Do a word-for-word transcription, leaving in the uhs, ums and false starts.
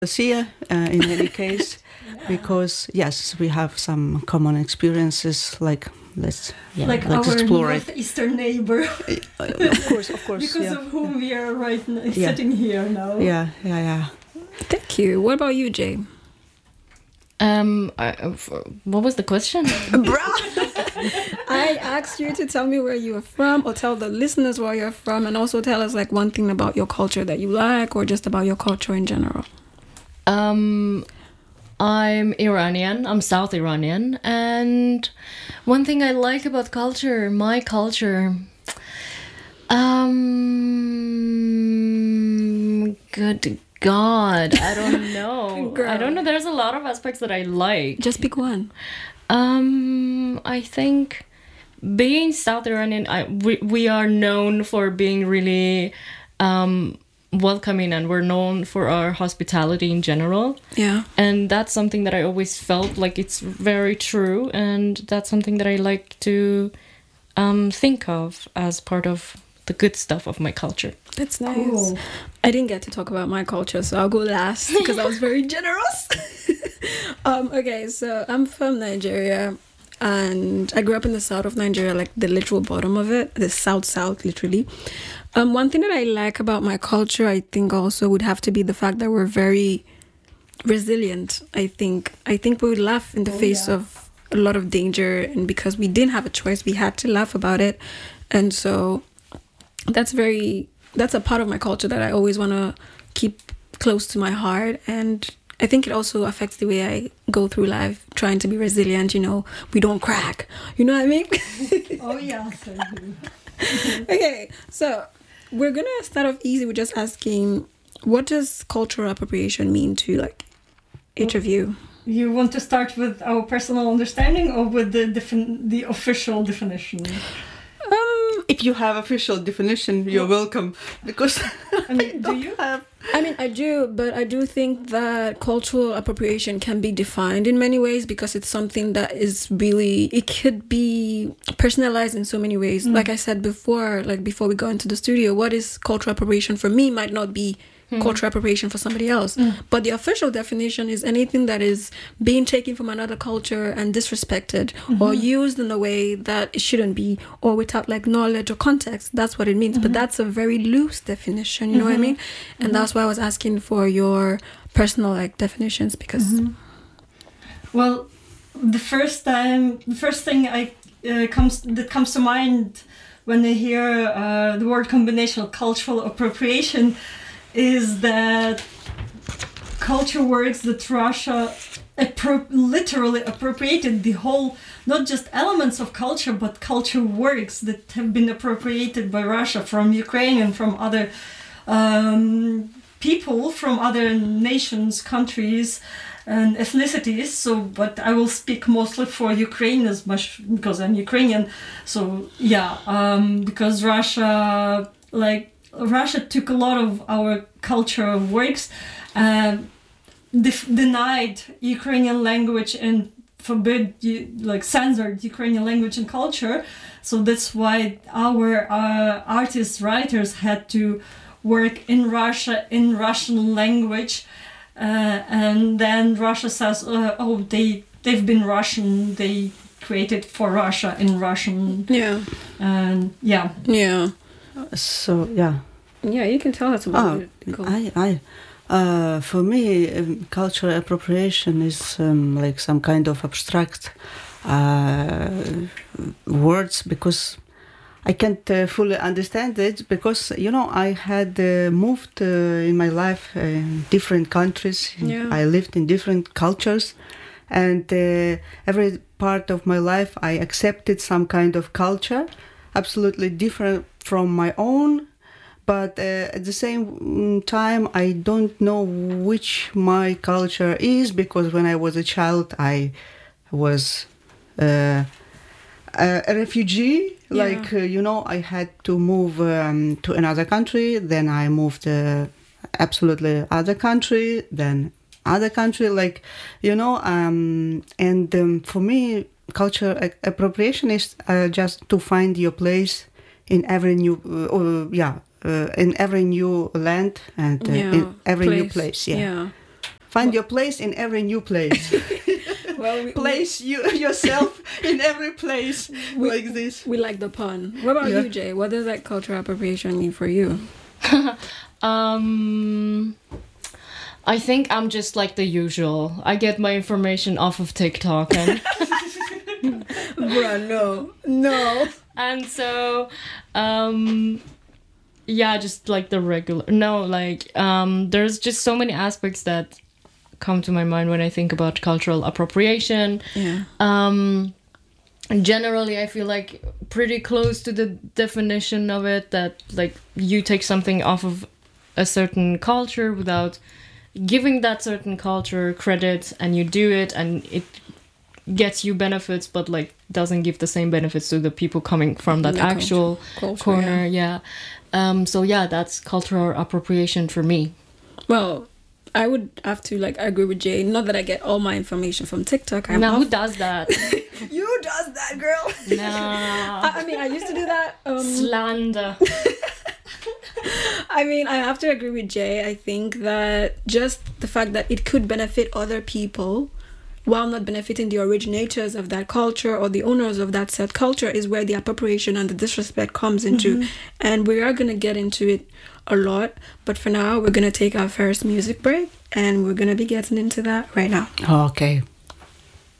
Sia, uh, in any case, yeah. Because yes, we have some common experiences. Like let's yeah, like let's our explore northeastern it. neighbor. Of course, of course. Because yeah. of whom we are right now, yeah. sitting here now. Yeah, yeah, yeah. Thank you. What about you, Jay? Um, I, what was the question? I asked you to tell me where you are from, or tell the listeners where you're from, and also tell us like one thing about your culture that you like, or just about your culture in general. Um, I'm Iranian. I'm South Iranian, and one thing I like about culture, my culture, um, good God, I don't know. I don't know. There's a lot of aspects that I like. Just pick one. Um, I think being South Iranian, I, we, we are known for being really um, welcoming, and we're known for our hospitality in general. Yeah. And that's something that I always felt like it's very true. And that's something that I like to um, think of as part of the good stuff of my culture. That's nice. Cool. I didn't get to talk about my culture, so I'll go last because I was very generous. um, okay, so I'm from Nigeria, and I grew up in the south of Nigeria, like the literal bottom of it, the south south, literally. Um, one thing that I like about my culture, I think also would have to be the fact that we're very resilient. I think I think we would laugh in the oh, face yeah. of a lot of danger, and because we didn't have a choice, we had to laugh about it, and so that's very. That's a part of my culture that I always want to keep close to my heart. And I think it also affects the way I go through life, trying to be resilient, you know, we don't crack. You know what I mean? Oh, yeah. So okay, so we're going to start off easy with just asking, what does cultural appropriation mean to, like, each of you? You want to start with our personal understanding or with the defin- the official definition? Um, if you have official definition, you're welcome. Because I mean, do you have? I mean, I do, but I do think that cultural appropriation can be defined in many ways because it's something that is really, it could be personalized in so many ways. Mm. Like I said before, like before we go into the studio, what is cultural appropriation for me might not be Mm. cultural appropriation for somebody else. Mm. But the official definition is anything that is being taken from another culture and disrespected mm-hmm. or used in a way that it shouldn't be, or without like knowledge or context. That's what it means. Mm-hmm. But that's a very loose definition, you mm-hmm. know what I mean? And mm-hmm. that's why I was asking for your personal like definitions because... Mm-hmm. Well, the first time, the first thing I uh, comes that comes to mind when I hear uh, the word combination of cultural appropriation is that culture works that Russia appro- literally appropriated the whole, not just elements of culture, but culture works that have been appropriated by Russia from Ukraine and from other um, people, from other nations, countries, and ethnicities. So, but I will speak mostly for Ukraine as much because I'm Ukrainian. So, yeah, um, because Russia, like, Russia took a lot of our cultural works, uh, def- denied Ukrainian language and forbid, like censored Ukrainian language and culture. So that's why our uh, artists, writers had to work in Russia in Russian language. Uh, and then Russia says, uh, oh, they, they've been Russian, they created for Russia in Russian. Yeah. And yeah. Yeah. So yeah, yeah, you can tell us about oh, it. Cool. I, I, uh, for me, um, cultural appropriation is um, like some kind of abstract uh, words because I can't uh, fully understand it because you know I had uh, moved uh, in my life uh, in different countries. Yeah. I lived in different cultures, and uh, every part of my life I accepted some kind of culture, absolutely different from my own, but uh, at the same time I don't know which my culture is because when I was a child I was uh, a, a refugee, yeah. like uh, you know I had to move um, to another country, then I moved uh, absolutely other country, then other country, like you know um, and um, for me cultural appropriation is uh, just to find your place in every new, uh, uh, yeah, uh, in every new land and uh, yeah, in every place. new place. Yeah. yeah. Find your place in every new place. Well, we, place you yourself in every place we, like this. We like the pun. What about Yeah. you, Jay? What does like cultural appropriation mean for you? um, I think I'm just like the usual. I get my information off of TikTok and Bruh, no. No. and so um yeah, just like the regular no like um there's just so many aspects that come to my mind when I think about cultural appropriation. Yeah. Um, generally, I feel like pretty close to the definition of it, that like you take something off of a certain culture without giving that certain culture credit, and you do it and it gets you benefits, but like doesn't give the same benefits to the people coming from that The actual culture, corner. Yeah. Um, so yeah, that's cultural appropriation for me. Well, I would have to like agree with Jay. Not that I get all my information from TikTok. I'm Now, who off- does that? You does that, girl. Nah. I, I mean, I used to do that. Um, Slander. I mean, I have to agree with Jay. I think that just the fact that it could benefit other people while not benefiting the originators of that culture or the owners of that said culture is where the appropriation and the disrespect comes into. Mm-hmm. And we are going to get into it a lot. But for now, we're going to take our first music break and we're going to be getting into that right now. Okay.